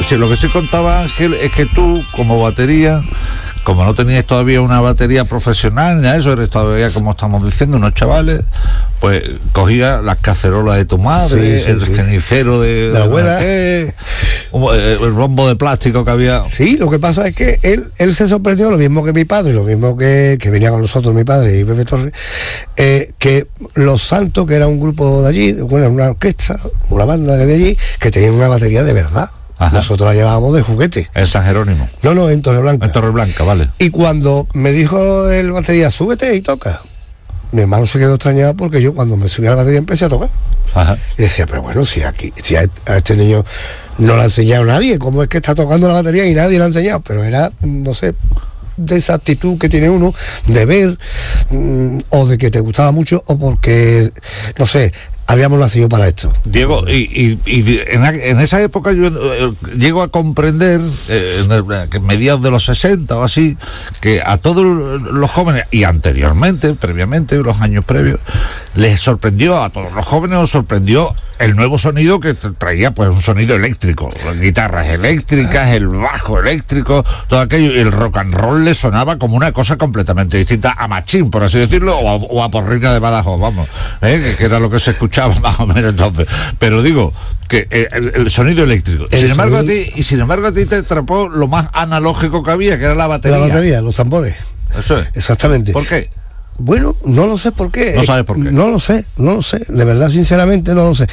lo que sí contaba Ángel es que tú, como batería, como no tenías todavía una batería profesional, ni eso, eres todavía, como estamos diciendo, unos chavales, pues cogía las cacerolas de tu madre, el cenicero de la abuela, el rombo de plástico que había. Sí, lo que pasa es que él se sorprendió, lo mismo que mi padre, lo mismo que venía con nosotros mi padre y Pepe Torres, que Los Santos, que era un grupo de allí, bueno, una orquesta, una banda que había allí, que tenían una batería de verdad. Ajá. Nosotros la llevábamos de juguete. ¿En San Jerónimo? No, en Torreblanca. En Torreblanca, vale. Y cuando me dijo el batería, súbete y toca, mi hermano se quedó extrañado porque yo cuando me subí a la batería empecé a tocar. Ajá. Y decía, pero bueno, si a este niño no le ha enseñado nadie, ¿cómo es que está tocando la batería y nadie le ha enseñado? Pero era, no sé, de esa actitud que tiene uno de ver, o de que te gustaba mucho, o porque, no sé, habíamos nacido para esto. Diego, y en esa época yo llego a comprender, que mediados de los 60 o así, que a todos los jóvenes, y anteriormente, previamente, los años previos, les sorprendió, a todos los jóvenes nos sorprendió el nuevo sonido que traía, pues un sonido eléctrico, guitarras eléctricas, el bajo eléctrico, todo aquello, y el rock and roll le sonaba como una cosa completamente distinta a Machín, por así decirlo, o a Porrina de Badajoz, vamos, que era lo que se escuchaba más o menos entonces. Pero digo que el sonido eléctrico, sin embargo a ti te atrapó lo más analógico que había, que era la batería. La batería, los tambores. Eso es. Exactamente. ¿Por qué? Bueno, no lo sé por qué. ¿No sabes por qué? No lo sé. De verdad, sinceramente, no lo sé.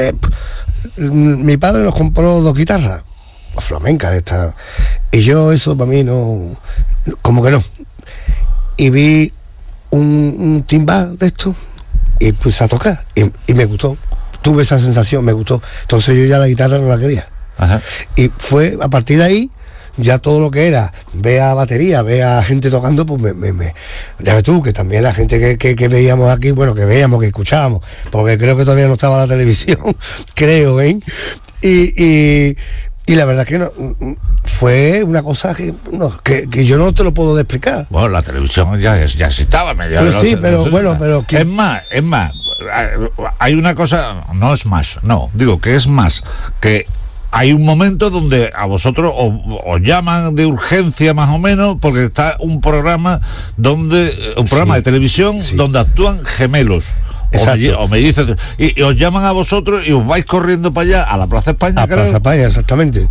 Mi padre nos compró 2 guitarras, flamencas estas, y yo eso para mí no, como que no. Y vi un timbal de esto y puse a tocar y me gustó. Tuve esa sensación, me gustó. Entonces yo ya la guitarra no la quería. Ajá. Y fue a partir de ahí. Ya todo lo que era, vea batería, vea gente tocando, pues ya ves tú, que también la gente que veíamos aquí, bueno, que veíamos, que escuchábamos, porque creo que todavía no estaba la televisión, creo, ¿eh? Y la verdad que no, fue una cosa que yo no te lo puedo explicar. Bueno, la televisión ya estaba medio. Pero sí, pero bueno, pero... Es más, hay una cosa, no es más, no, digo que es más, que... Hay un momento donde a vosotros os llaman de urgencia más o menos porque está un programa de televisión donde actúan gemelos. O me dicen, y os llaman a vosotros y os vais corriendo para allá, a la Plaza España. A Plaza España, exactamente.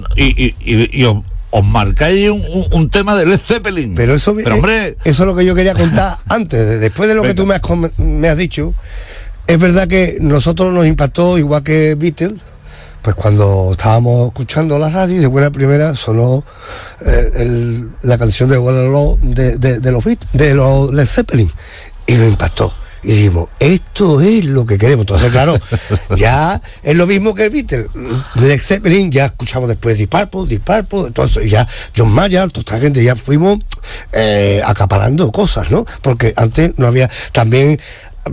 Y os marcáis un tema de Led Zeppelin. Pero hombre, eso es lo que yo quería contar antes, después de lo que tú me has dicho. Es verdad que nosotros nos impactó igual que Beatles. Pues cuando estábamos escuchando la radio y de buena primera sonó la canción de Waterloo de los Led Zeppelin y nos impactó. Y dijimos, esto es lo que queremos. Entonces, claro, ya es lo mismo que el Beatles. Led Zeppelin, ya escuchamos después Deep Purple, todo eso, y ya John Mayer, toda esta gente, ya fuimos acaparando cosas, ¿no? Porque antes no había... También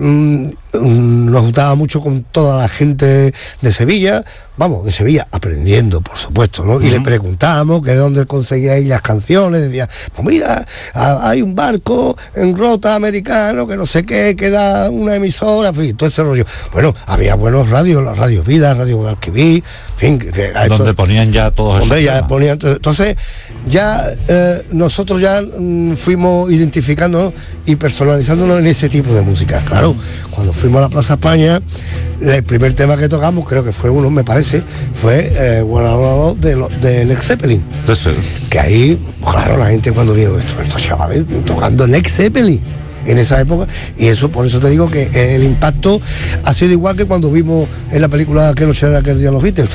nos juntaba mucho con toda la gente de Sevilla, aprendiendo, por supuesto, ¿no? Y le preguntábamos que de dónde conseguíais las canciones, decía, pues mira, hay un barco en Rota americano, que no sé qué, que da una emisora, en fin, todo ese rollo. Bueno, había buenos radios, la Radio Vida, Radio Guadalquivir, en fin, donde ponían ya todos esos temas. Entonces, ya nosotros ya fuimos identificándonos y personalizándonos en ese tipo de música. Claro, cuando fuimos a la Plaza España, el primer tema que tocamos, creo que fue uno, me parece, fue Waterloo de Led Zeppelin. Sí. Que ahí, claro, la gente cuando vio estos chavales tocando Led Zeppelin en esa época, y eso, por eso te digo que el impacto ha sido igual que cuando vimos en la película Que noche era aquel día los Beatles.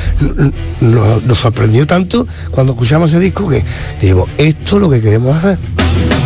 Nos sorprendió tanto cuando escuchamos ese disco que dijimos, esto es lo que queremos hacer.